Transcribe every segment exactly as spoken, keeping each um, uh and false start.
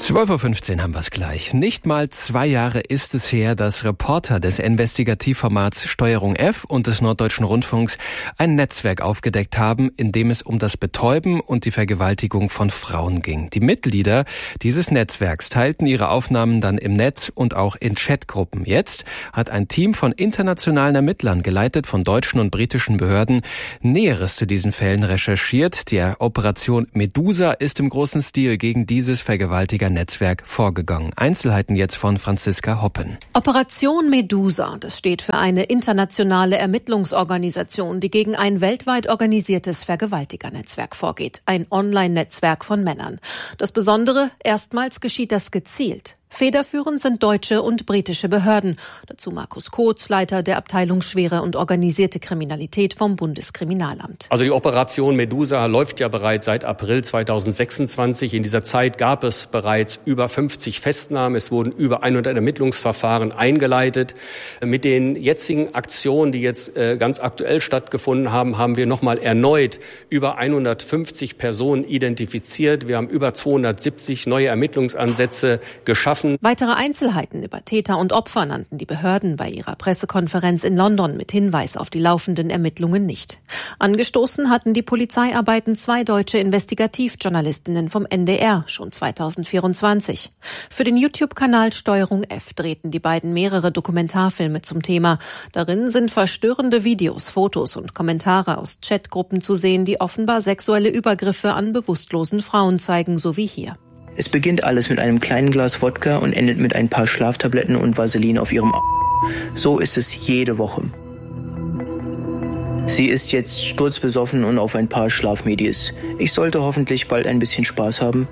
zwölf Uhr fünfzehn haben wir es gleich. Nicht mal zwei Jahre ist es her, dass Reporter des Investigativformats Steuerung F und des Norddeutschen Rundfunks ein Netzwerk aufgedeckt haben, in dem es um das Betäuben und die Vergewaltigung von Frauen ging. Die Mitglieder dieses Netzwerks teilten ihre Aufnahmen dann im Netz und auch in Chatgruppen. Jetzt hat ein Team von internationalen Ermittlern, geleitet von deutschen und britischen Behörden, Näheres zu diesen Fällen recherchiert. Die Operation Medusa ist im großen Stil gegen dieses Vergewaltiger Netzwerk vorgegangen. Einzelheiten jetzt von Franziska Hoppen. Operation Medusa, das steht für eine internationale Ermittlungsorganisation, die gegen ein weltweit organisiertes Vergewaltigernetzwerk vorgeht. Ein Online-Netzwerk von Männern. Das Besondere, erstmals geschieht das gezielt. Federführend sind deutsche und britische Behörden. Dazu Markus Kotz, Leiter der Abteilung Schwere und organisierte Kriminalität vom Bundeskriminalamt. Also die Operation Medusa läuft ja bereits seit April zweitausendsechsundzwanzig. In dieser Zeit gab es bereits über fünfzig Festnahmen. Es wurden über hundert Ermittlungsverfahren eingeleitet. Mit den jetzigen Aktionen, die jetzt ganz aktuell stattgefunden haben, haben wir nochmal erneut über hundertfünfzig Personen identifiziert. Wir haben über zweihundertsiebzig neue Ermittlungsansätze geschaffen. Weitere Einzelheiten über Täter und Opfer nannten die Behörden bei ihrer Pressekonferenz in London mit Hinweis auf die laufenden Ermittlungen nicht. Angestoßen hatten die Polizeiarbeiten zwei deutsche Investigativjournalistinnen vom N D R schon zweitausendvierundzwanzig. Für den YouTube-Kanal Steuerung F drehten die beiden mehrere Dokumentarfilme zum Thema. Darin sind verstörende Videos, Fotos und Kommentare aus Chatgruppen zu sehen, die offenbar sexuelle Übergriffe an bewusstlosen Frauen zeigen, so wie hier. Es beginnt alles mit einem kleinen Glas Wodka und endet mit ein paar Schlaftabletten und Vaseline auf ihrem A. So ist es jede Woche. Sie ist jetzt sturzbesoffen und auf ein paar Schlafmedis. Ich sollte hoffentlich bald ein bisschen Spaß haben.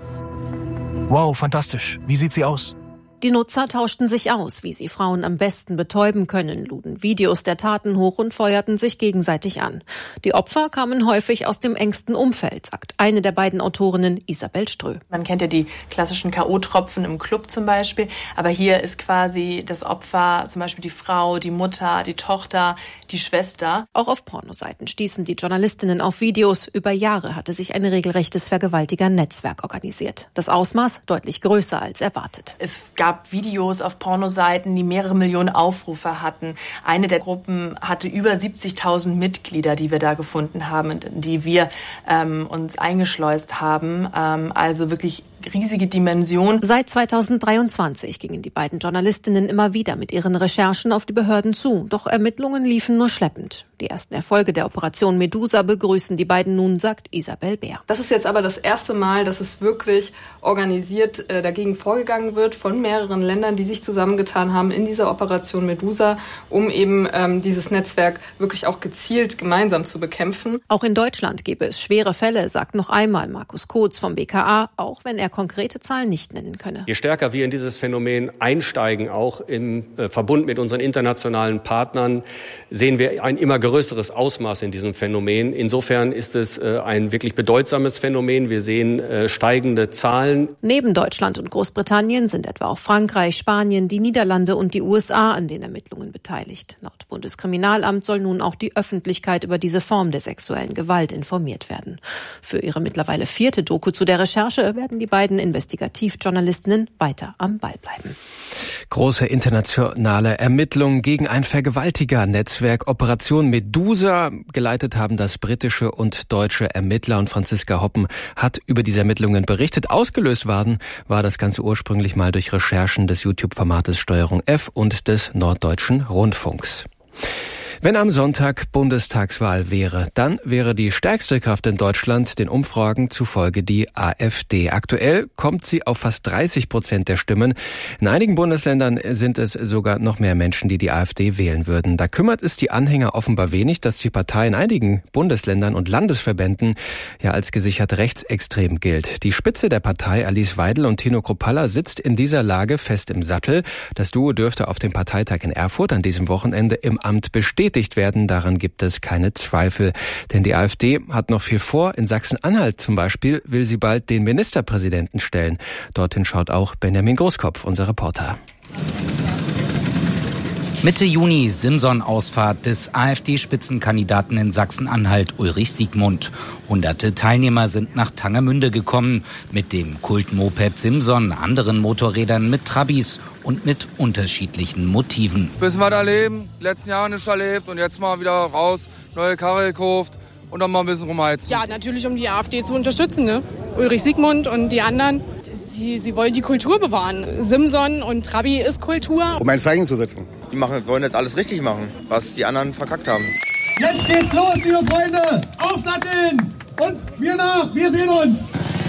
Wow, fantastisch. Wie sieht sie aus? Die Nutzer tauschten sich aus, wie sie Frauen am besten betäuben können, luden Videos der Taten hoch und feuerten sich gegenseitig an. Die Opfer kamen häufig aus dem engsten Umfeld, sagt eine der beiden Autorinnen, Isabel Strö. Man kennt ja die klassischen K O-Tropfen im Club zum Beispiel, aber hier ist quasi das Opfer zum Beispiel die Frau, die Mutter, die Tochter, die Schwester. Auch auf Pornoseiten stießen die Journalistinnen auf Videos. Über Jahre hatte sich ein regelrechtes Vergewaltiger-Netzwerk organisiert. Das Ausmaß deutlich größer als erwartet. Es gab gab Videos auf Pornoseiten, die mehrere Millionen Aufrufe hatten. Eine der Gruppen hatte über siebzigtausend Mitglieder, die wir da gefunden haben, in die wir ähm, uns eingeschleust haben. Ähm, also wirklich riesige Dimension. Seit zweitausenddreiundzwanzig gingen die beiden Journalistinnen immer wieder mit ihren Recherchen auf die Behörden zu. Doch Ermittlungen liefen nur schleppend. Die ersten Erfolge der Operation Medusa begrüßen die beiden nun, sagt Isabel Bär. Das ist jetzt aber das erste Mal, dass es wirklich organisiert äh, dagegen vorgegangen wird von mehreren Ländern, die sich zusammengetan haben in dieser Operation Medusa, um eben ähm, dieses Netzwerk wirklich auch gezielt gemeinsam zu bekämpfen. Auch in Deutschland gäbe es schwere Fälle, sagt noch einmal Markus Kotz vom B K A, auch wenn er konkrete Zahlen nicht nennen könne. Je stärker wir in dieses Phänomen einsteigen, auch im äh, Verbund mit unseren internationalen Partnern, sehen wir ein immer größeres Ausmaß in diesem Phänomen. Insofern ist es äh, ein wirklich bedeutsames Phänomen. Wir sehen äh, steigende Zahlen. Neben Deutschland und Großbritannien sind etwa auch Frankreich, Spanien, die Niederlande und die U S A an den Ermittlungen beteiligt. Laut Bundeskriminalamt soll nun auch die Öffentlichkeit über diese Form der sexuellen Gewalt informiert werden. Für ihre mittlerweile vierte Doku zu der Recherche werden die beiden Investigativjournalistinnen weiter am Ball bleiben. Große internationale Ermittlungen gegen ein Vergewaltiger-Netzwerk Operation Medusa. Geleitet haben das britische und deutsche Ermittler, und Franziska Hoppen hat über diese Ermittlungen berichtet. Ausgelöst worden war das Ganze ursprünglich mal durch Recherchen des YouTube-Formates Steuerung F und des Norddeutschen Rundfunks. Wenn am Sonntag Bundestagswahl wäre, dann wäre die stärkste Kraft in Deutschland den Umfragen zufolge die AfD. Aktuell kommt sie auf fast dreißig Prozent der Stimmen. In einigen Bundesländern sind es sogar noch mehr Menschen, die die AfD wählen würden. Da kümmert es die Anhänger offenbar wenig, dass die Partei in einigen Bundesländern und Landesverbänden ja als gesichert rechtsextrem gilt. Die Spitze der Partei, Alice Weidel und Tino Kruppalla, sitzt in dieser Lage fest im Sattel. Das Duo dürfte auf dem Parteitag in Erfurt an diesem Wochenende im Amt bestehen werden. Daran gibt es keine Zweifel. Denn die AfD hat noch viel vor. In Sachsen-Anhalt zum Beispiel will sie bald den Ministerpräsidenten stellen. Dorthin schaut auch Benjamin Großkopf, unser Reporter. Mitte Juni Simson-Ausfahrt des AfD-Spitzenkandidaten in Sachsen-Anhalt, Ulrich Siegmund. Hunderte Teilnehmer sind nach Tangermünde gekommen. Mit dem Kultmoped Simson, anderen Motorrädern, mit Trabis und mit unterschiedlichen Motiven. Bisschen was erleben, die letzten Jahre nicht erlebt und jetzt mal wieder raus, neue Karre gekauft und dann mal ein bisschen rumheizen. Ja, natürlich, um die AfD zu unterstützen, ne? Ulrich Siegmund und die anderen. Sie, sie wollen die Kultur bewahren. Simson und Trabi ist Kultur. Um ein Zeichen zu setzen. Die machen, wollen jetzt alles richtig machen, was die anderen verkackt haben. Jetzt geht's los, liebe Freunde! Aufsatteln! Und wir nach, wir sehen uns!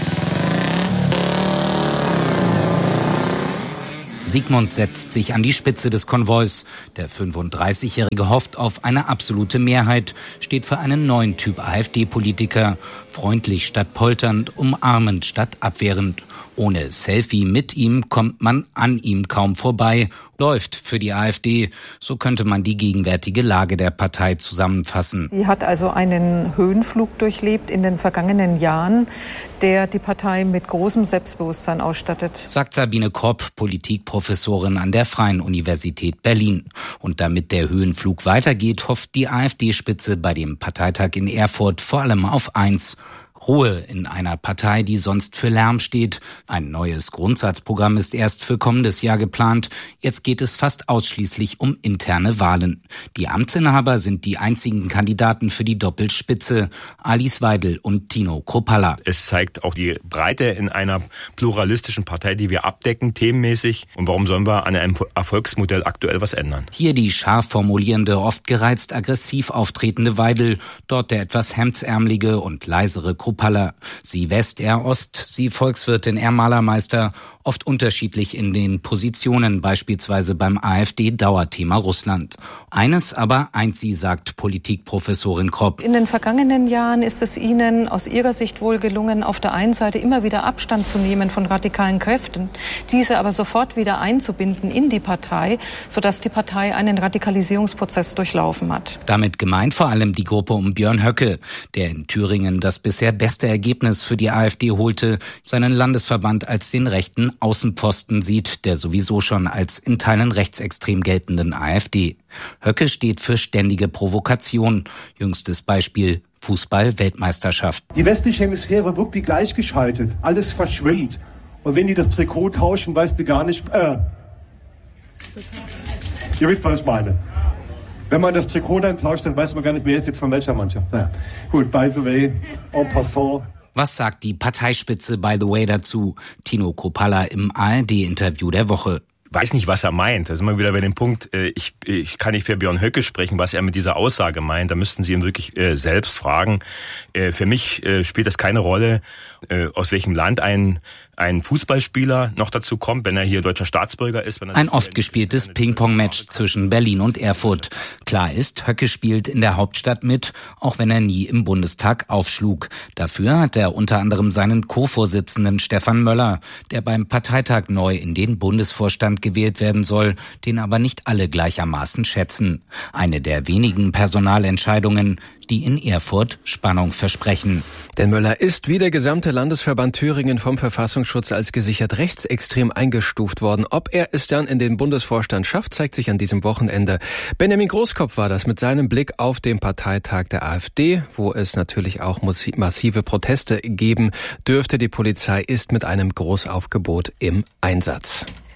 Siegmund setzt sich an die Spitze des Konvois. Der fünfunddreißigjährige hofft auf eine absolute Mehrheit, steht für einen neuen Typ AfD-Politiker. Freundlich statt polternd, umarmend statt abwehrend. Ohne Selfie mit ihm kommt man an ihm kaum vorbei. Läuft für die AfD. So könnte man die gegenwärtige Lage der Partei zusammenfassen. Sie hat also einen Höhenflug durchlebt in den vergangenen Jahren, der die Partei mit großem Selbstbewusstsein ausstattet. Sagt Sabine Kropp, Politikprofessorin an der Freien Universität Berlin. Und damit der Höhenflug weitergeht, hofft die AfD-Spitze bei dem Parteitag in Erfurt vor allem auf eins: Ruhe in einer Partei, die sonst für Lärm steht. Ein neues Grundsatzprogramm ist erst für kommendes Jahr geplant. Jetzt geht es fast ausschließlich um interne Wahlen. Die Amtsinhaber sind die einzigen Kandidaten für die Doppelspitze, Alice Weidel und Tino Kruppalla. Es zeigt auch die Breite in einer pluralistischen Partei, die wir abdecken, themenmäßig. Und warum sollen wir an einem Erfolgsmodell aktuell was ändern? Hier die scharf formulierende, oft gereizt aggressiv auftretende Weidel, dort der etwas hemdsärmelige und leisere Kruppalla. Sie West, er Ost, sie Volkswirtin, er Malermeister, oft unterschiedlich in den Positionen, beispielsweise beim AfD-Dauerthema Russland. Eines aber eint sie, sagt Politikprofessorin Kropp. In den vergangenen Jahren ist es Ihnen aus Ihrer Sicht wohl gelungen, auf der einen Seite immer wieder Abstand zu nehmen von radikalen Kräften, diese aber sofort wieder einzubinden in die Partei, sodass die Partei einen Radikalisierungsprozess durchlaufen hat. Damit gemeint vor allem die Gruppe um Björn Höcke, der in Thüringen das bisher beste Ergebnis für die AfD holte, seinen Landesverband als den rechten Außenpfosten sieht, der sowieso schon als in Teilen rechtsextrem geltenden AfD. Höcke steht für ständige Provokation. Jüngstes Beispiel: Fußball-Weltmeisterschaft. Die westliche Hemisphäre war wirklich gleichgeschaltet. Alles verschwimmt. Und wenn die das Trikot tauschen, weißt du gar nicht... Äh, ihr wisst, was ich meine. Wenn man das Trikot dann tauscht, dann weiß man gar nicht, wer ist jetzt von welcher Mannschaft. Ja. Gut, by the way, en passant. Was sagt die Parteispitze by the way dazu? Tino Kruppalla im A R D-Interview der Woche. Weiß nicht, was er meint. Da sind wir wieder bei dem Punkt, ich, ich kann nicht für Björn Höcke sprechen, was er mit dieser Aussage meint. Da müssten Sie ihn wirklich äh, selbst fragen. Äh, für mich äh, spielt das keine Rolle, äh, aus welchem Land ein ein Fußballspieler noch dazu kommt, wenn er hier deutscher Staatsbürger ist. Wenn er ein oft gespieltes Ping-Pong-Match zwischen Berlin und Erfurt. Klar ist, Höcke spielt in der Hauptstadt mit, auch wenn er nie im Bundestag aufschlug. Dafür hat er unter anderem seinen Co-Vorsitzenden Stefan Möller, der beim Parteitag neu in den Bundesvorstand gewählt werden soll, den aber nicht alle gleichermaßen schätzen. Eine der wenigen Personalentscheidungen, die in Erfurt Spannung versprechen. Denn Möller ist wie der gesamte Landesverband Thüringen vom Verfassungsschutz als gesichert rechtsextrem eingestuft worden. Ob er es dann in den Bundesvorstand schafft, zeigt sich an diesem Wochenende. Benjamin Großkopf war das mit seinem Blick auf den Parteitag der AfD, wo es natürlich auch massive Proteste geben dürfte. Die Polizei ist mit einem Großaufgebot im Einsatz.